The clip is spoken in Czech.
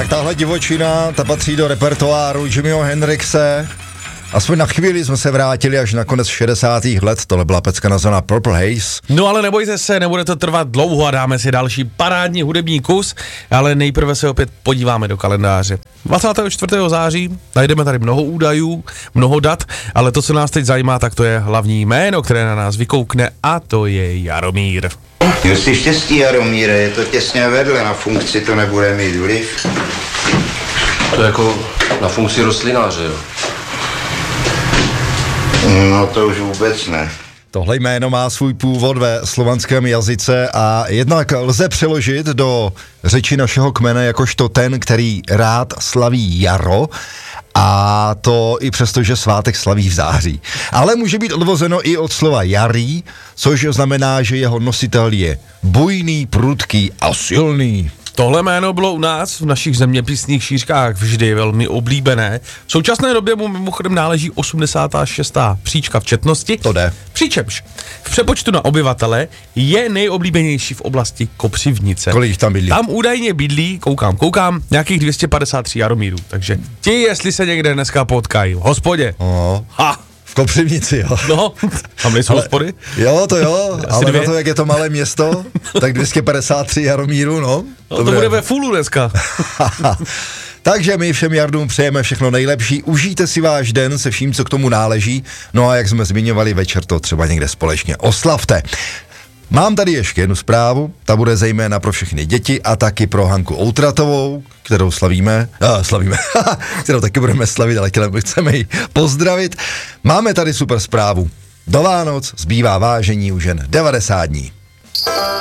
Tak tahle divočina, ta patří do repertoáru Jimiho Hendrixe. Aspoň na chvíli jsme se vrátili až na konec 60. let, tohle byla pecka nazvaná Purple Haze. No ale nebojte se, nebude to trvat dlouho a dáme si další parádní hudební kus, ale nejprve se opět podíváme do kalendáře. 24. září najdeme tady mnoho údajů, mnoho dat, ale to, co nás teď zajímá, tak to je hlavní jméno, které na nás vykoukne, a to je Jaromír. Měl jsi štěstí, Jaromíre, je to těsně vedle, na funkci to nebude mít vliv. To jako na funkci rostlináře, jo? No to už vůbec ne. Tohle jméno má svůj původ ve slovanském jazyce a jednak lze přeložit do řeči našeho kmene jakožto ten, který rád slaví jaro, a to i přesto, že svátek slaví v září. Ale může být odvozeno i od slova jarý, což znamená, že jeho nositel je bujný, prudký a silný. Tohle jméno bylo u nás v našich zeměpisných šířkách vždy velmi oblíbené. V současné době mu mimochodem náleží 86. příčka v četnosti. To jde. Přičemž v přepočtu na obyvatele je nejoblíbenější v oblasti Kopřivnice. Kolik tam bydlí? Tam údajně bydlí, koukám, nějakých 253 Jaromírů. Takže ti, jestli se někde dneska potkají v hospodě. Ha! V Kopřivnici, jo. No, tam nejsou hospody. Jo, to jo, ale dvě. na to, jak je to malé město, tak 253 Jaromíru, no. No, to bude ve fullu dneska. Takže my všem Jardům přejeme všechno nejlepší, užijte si váš den se vším, co k tomu náleží, no a jak jsme zmiňovali, večer to třeba někde společně oslavte. Mám tady ještě jednu zprávu, ta bude zejména pro všechny děti a taky pro Hanku Outratovou, kterou slavíme, kterou taky budeme slavit, ale chceme ji pozdravit. Máme tady super zprávu. Do Vánoc zbývá vážení už jen 90 dní.